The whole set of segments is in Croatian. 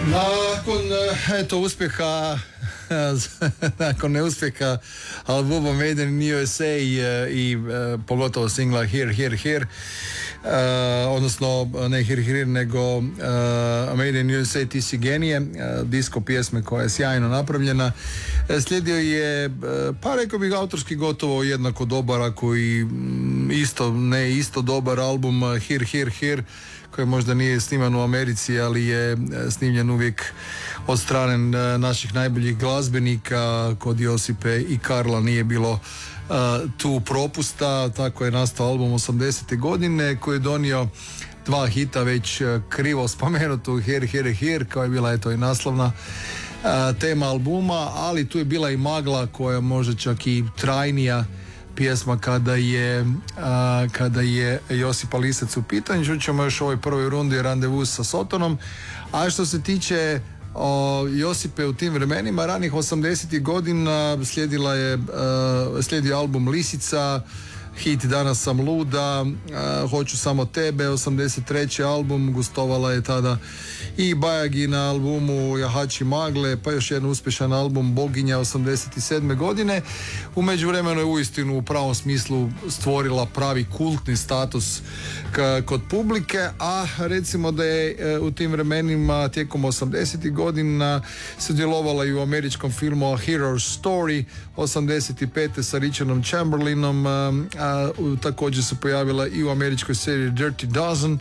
Nakon uspjeha nakon neuspjeha albuma Made in USA i pogotovo singla Here, Here, Here, odnosno ne Here, Here, nego Made in USA Ti si genije, disko pjesme koja je sjajno napravljena. Slijedio je, pa rekao bih, autorski gotovo jednako dobar, ako i isto dobar album Here, Here, Here, koji možda nije sniman u Americi, ali je snimljen uvijek od strane naših najboljih glazbenika. Kod Josipe i Karla nije bilo tu propusta. Tako je nastao album 80. godine koji je donio dva hita, već krivo spomenutu Here, Here, Here, koja je bila eto i naslovna tema albuma, ali tu je bila i Magla, koja možda čak i trajnija pjesma kada je Josipa Lisac u pitanju. Čućemo još u ovoj prvoj rundi Randevu sa Sotonom. A što se tiče Josipe u tim vremenima, ranih 80. godina, slijedio album Lisica, hit Danas sam luda, Hoću samo tebe, 83. album, gostovala je tada i Bajagi na albumu Jahači magle, pa još jedan uspješan album Boginja 87. godine. U međuvremenu je uistinu u pravom smislu stvorila pravi kultni status kod publike, a recimo da je u tim vremenima tijekom 80. godina sudjelovala i u američkom filmu A Hero's Story 85. sa Richardom Chamberlainom, također se pojavila i u američkoj seriji Dirty Dozen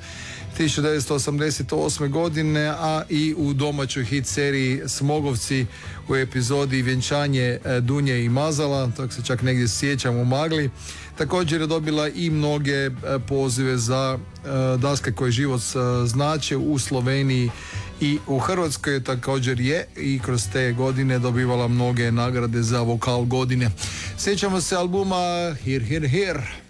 1988. godine, a i u domaćoj hit seriji Smogovci u epizodi Vjenčanje Dunje i Mazala, tako se čak negdje sjećam u Magli. Također je dobila i mnoge pozive za daske koje život znače u Sloveniji i u Hrvatskoj. Također je i kroz te godine dobivala mnoge nagrade za vokal godine. Sjećamo se albuma Here, Here, Here.